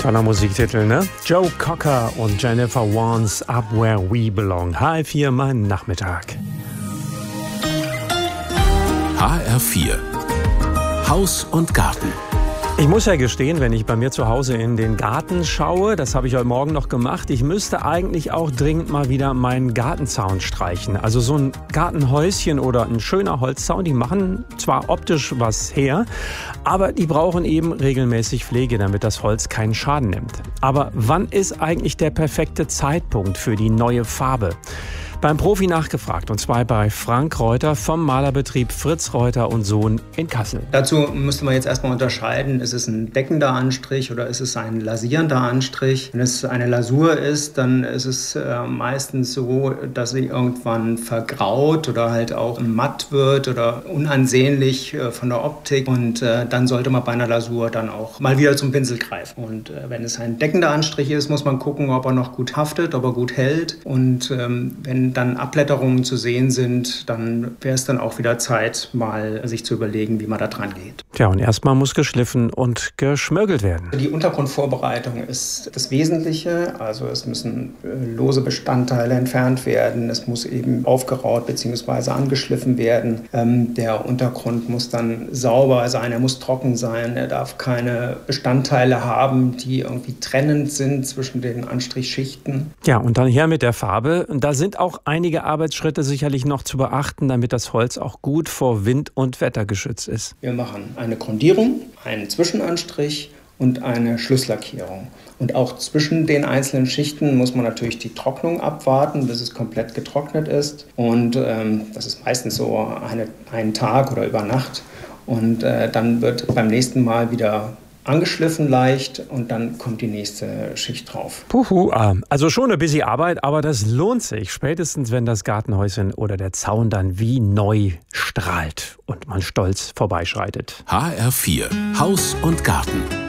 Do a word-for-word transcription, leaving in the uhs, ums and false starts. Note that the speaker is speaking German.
Toller Musiktitel, ne? Joe Cocker und Jennifer Warnes Up Where We Belong. H R vier, mein Nachmittag. H R vier. Haus und Garten. Ich muss ja gestehen, wenn ich bei mir zu Hause in den Garten schaue, das habe ich heute Morgen noch gemacht, ich müsste eigentlich auch dringend mal wieder meinen Gartenzaun streichen. Also so ein Gartenhäuschen oder ein schöner Holzzaun, die machen zwar optisch was her, aber die brauchen eben regelmäßig Pflege, damit das Holz keinen Schaden nimmt. Aber wann ist eigentlich der perfekte Zeitpunkt für die neue Farbe? Beim Profi nachgefragt, und zwar bei Frank Reuter vom Malerbetrieb Fritz Reuter und Sohn in Kassel. Dazu müsste man jetzt erstmal unterscheiden, ist es ein deckender Anstrich oder ist es ein lasierender Anstrich? Wenn es eine Lasur ist, dann ist es äh, meistens so, dass sie irgendwann vergraut oder halt auch matt wird oder unansehnlich äh, von der Optik, und äh, dann sollte man bei einer Lasur dann auch mal wieder zum Pinsel greifen. Und äh, wenn es ein deckender Anstrich ist, muss man gucken, ob er noch gut haftet, ob er gut hält, und ähm, wenn dann Abblätterungen zu sehen sind, dann wäre es dann auch wieder Zeit, mal sich zu überlegen, wie man da dran geht. Tja, und erstmal muss geschliffen und geschmörgelt werden. Die Untergrundvorbereitung ist das Wesentliche. Also es müssen lose Bestandteile entfernt werden. Es muss eben aufgeraut bzw. angeschliffen werden. Ähm, der Untergrund muss dann sauber sein, er muss trocken sein. Er darf keine Bestandteile haben, die irgendwie trennend sind zwischen den Anstrichschichten. Ja, und dann her mit der Farbe. Und da sind auch einige Arbeitsschritte sicherlich noch zu beachten, damit das Holz auch gut vor Wind und Wetter geschützt ist. Wir machen eine Grundierung, einen Zwischenanstrich und eine Schlusslackierung. Und auch zwischen den einzelnen Schichten muss man natürlich die Trocknung abwarten, bis es komplett getrocknet ist. Und ähm, das ist meistens so eine, einen Tag oder über Nacht. Und äh, dann wird beim nächsten Mal wieder angeschliffen leicht und dann kommt die nächste Schicht drauf. Puhu, also schon ein bisschen Arbeit, aber das lohnt sich. Spätestens, wenn das Gartenhäuschen oder der Zaun dann wie neu strahlt und man stolz vorbeischreitet. H R vier. Haus und Garten.